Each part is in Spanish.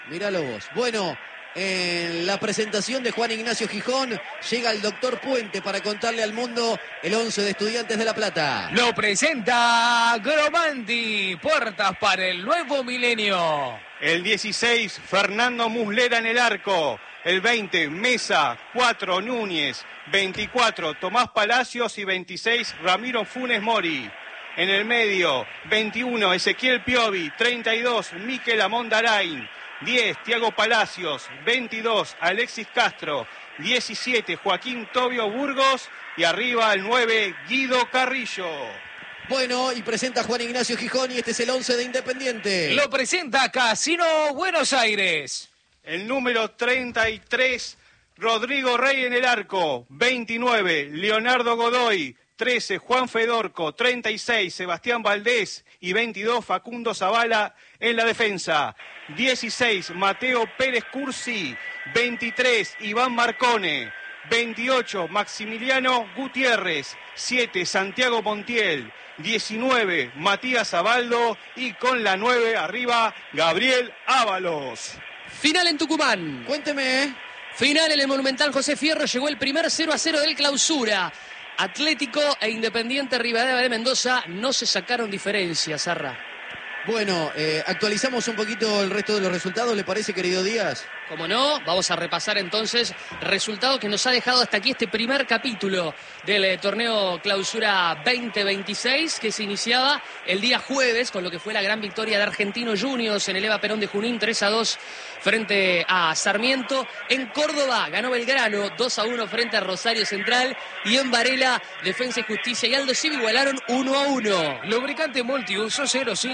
Míralo vos. Bueno, en la presentación de Juan Ignacio Gijón llega el doctor Puente para contarle al mundo el 11 de Estudiantes de La Plata. Lo presenta Gromandi, puertas para el nuevo milenio. El 16, Fernando Muslera en el arco. El 20, Mesa. 4, Núñez. 24, Tomás Palacios. Y 26, Ramiro Funes Mori. En el medio, 21, Ezequiel Piovi. 32, Mikel Amondarain. 10, Tiago Palacios. 22, Alexis Castro. 17, Joaquín Tobio Burgos. Y arriba el 9, Guido Carrillo. Bueno, y presenta Juan Ignacio Gijón y este es el 11 de Independiente. Lo presenta Casino Buenos Aires. El número 33, Rodrigo Rey en el arco. 29, Leonardo Godoy. 13, Juan Fedorco. 36, Sebastián Valdés. Y 22, Facundo Zavala en la defensa. 16, Mateo Pérez Cursi. 23, Iván Marcone. 28, Maximiliano Gutiérrez. 7, Santiago Montiel. 19, Matías Abaldo. Y con la 9 arriba, Gabriel Ábalos. Final en Tucumán. Cuénteme. Final en el Monumental José Fierro. Llegó el primer 0-0 del Clausura. Atlético e Independiente Rivadavia de Mendoza no se sacaron diferencias, Zarra. Bueno, actualizamos un poquito el resto de los resultados, ¿le parece, querido Díaz? Como no, vamos a repasar entonces resultados que nos ha dejado hasta aquí este primer capítulo del torneo Clausura 2026, que se iniciaba el día jueves con lo que fue la gran victoria de Argentinos Juniors en el Eva Perón de Junín, 3-2 frente a Sarmiento. En Córdoba ganó Belgrano 2-1 frente a Rosario Central, y en Varela Defensa y Justicia y Aldo Civi igualaron 1-1. Lubricante multiuso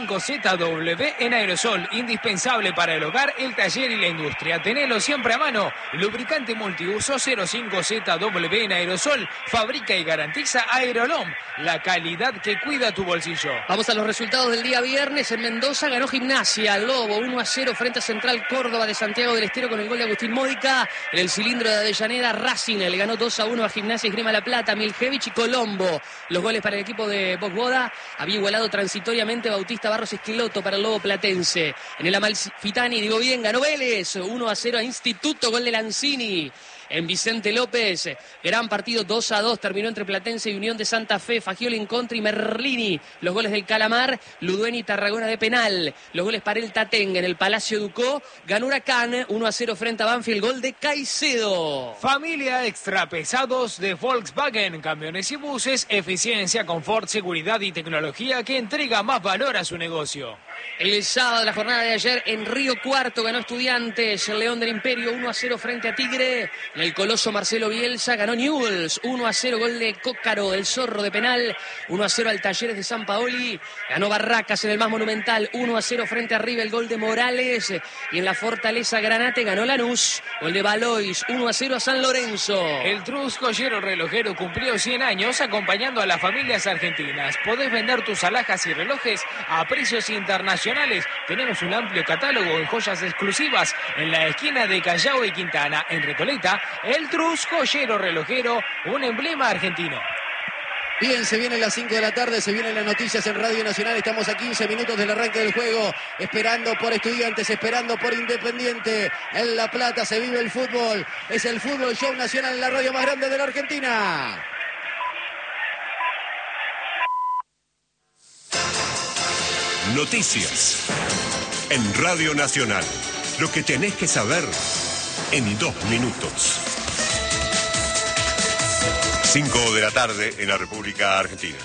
05ZW en aerosol, indispensable para el hogar, el taller y la industria. Tenelo siempre a mano. Lubricante multiuso 05ZW en aerosol, fabrica y garantiza Aerolom, la calidad que cuida tu bolsillo. Vamos a los resultados del día viernes. En Mendoza ganó Gimnasia Lobo 1-0 frente a Central Córdoba de Santiago del Estero con el gol de Agustín Módica. En el cilindro de Avellaneda, Racing le ganó 2-1 a Gimnasia y Esgrima La Plata. Miljevic y Colombo los goles para el equipo de Bosboda. Había igualado transitoriamente Bautista Barros Esqueloto para el Lobo Platense. En el Amalfitani, digo bien, ganó Vélez 1-0 a Instituto, gol de Lanzini. En Vicente López, gran partido 2-2, terminó entre Platense y Unión de Santa Fe. Fagioli en contra y Merlini. Los goles del Calamar, Ludueni y Tarragona de penal. Los goles para el Tatenga en el Palacio Ducó. Ganó Huracán 1-0 frente a Banfield, gol de Caicedo. Familia extra pesados de Volkswagen, camiones y buses, eficiencia, confort, seguridad y tecnología que entrega más valor a su negocio. El sábado de la jornada de ayer en Río Cuarto ganó Estudiantes, el León del Imperio 1-0 frente a Tigre. En el Coloso Marcelo Bielsa ganó Newell's 1-0, gol de Cócaro, del Zorro de penal. 1-0 al Talleres de San Paoli. Ganó Barracas en el más monumental 1-0 frente a River, el gol de Morales. Y en la Fortaleza Granate ganó Lanús, gol de Valois 1-0 a San Lorenzo. El Trus Joyero Relojero cumplió 100 años acompañando a las familias argentinas. Podés vender tus alhajas y relojes a precios internacionales. Tenemos un amplio catálogo de joyas exclusivas en la esquina de Callao y Quintana. En Recoleta, el Trus Joyero Relojero, un emblema argentino. Bien, se vienen las 5 de la tarde, se vienen las noticias en Radio Nacional. Estamos a 15 minutos del arranque del juego, esperando por Estudiantes, esperando por Independiente. En La Plata se vive el fútbol. Es el Fútbol Show Nacional en la radio más grande de la Argentina. Noticias en Radio Nacional. Lo que tenés que saber en 2 minutos. 5 de la tarde en la República Argentina.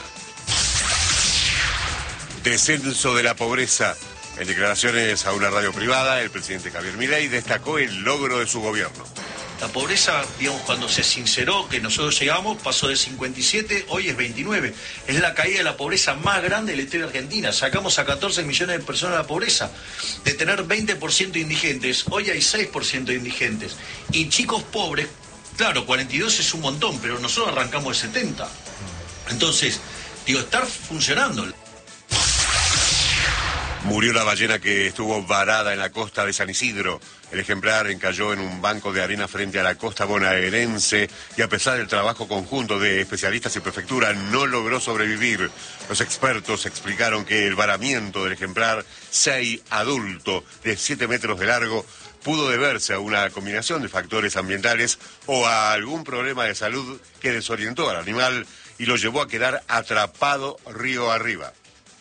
Descenso de la pobreza. En declaraciones a una radio privada, el presidente Javier Milei destacó el logro de su gobierno. La pobreza, digamos, cuando se sinceró que nosotros llegamos, pasó de 57, hoy es 29. Es la caída de la pobreza más grande de la historia argentina. Sacamos a 14 millones de personas de la pobreza. De tener 20% de indigentes, hoy hay 6% de indigentes. Y chicos pobres, claro, 42 es un montón, pero nosotros arrancamos de 70. Entonces, digo, estar funcionando. Murió la ballena que estuvo varada en la costa de San Isidro. El ejemplar encalló en un banco de arena frente a la costa bonaerense y a pesar del trabajo conjunto de especialistas y prefectura no logró sobrevivir. Los expertos explicaron que el varamiento del ejemplar 6 adulto de 7 metros de largo pudo deberse a una combinación de factores ambientales o a algún problema de salud que desorientó al animal y lo llevó a quedar atrapado río arriba.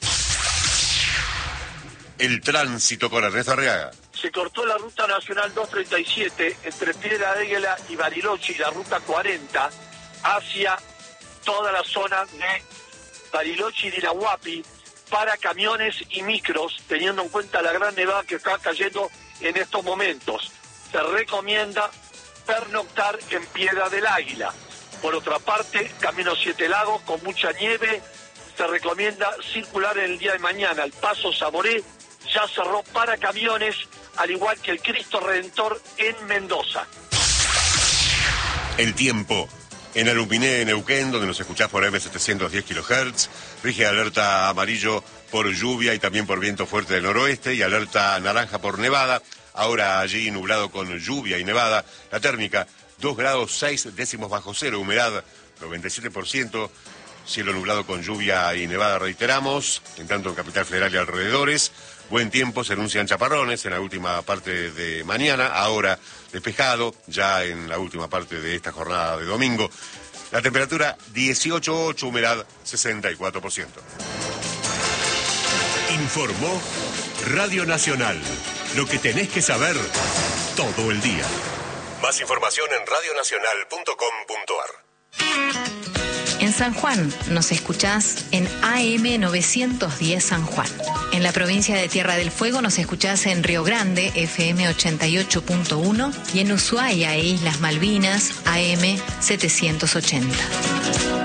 El tránsito con Ernesto Arriaga. Se cortó la ruta nacional 237 entre Piedra Águila y Bariloche y la ruta 40 hacia toda la zona de Bariloche y Dirahuapi para camiones y micros, teniendo en cuenta la gran nevada que está cayendo en estos momentos. Se recomienda pernoctar en Piedra del Águila. Por otra parte, Camino Siete Lagos con mucha nieve, se recomienda circular en el día de mañana. El Paso Saboré ya cerró para camiones, al igual que el Cristo Redentor en Mendoza. El tiempo. En Aluminé, Neuquén, donde nos escuchás por M710 kHz, rige alerta amarillo por lluvia y también por viento fuerte del noroeste y alerta naranja por nevada. Ahora allí nublado con lluvia y nevada. La térmica 2 grados 6 décimos bajo cero, humedad 97%. Cielo nublado con lluvia y nevada, reiteramos. En tanto en Capital Federal y alrededores, buen tiempo, se anuncian chaparrones en la última parte de mañana. Ahora despejado, ya en la última parte de esta jornada de domingo. La temperatura 18,8, humedad 64%. Informó Radio Nacional. Lo que tenés que saber todo el día. Más información en radionacional.com.ar. En San Juan nos escuchás en AM 910 San Juan. En la provincia de Tierra del Fuego nos escuchás en Río Grande, FM 88.1, y en Ushuaia e Islas Malvinas, AM 780.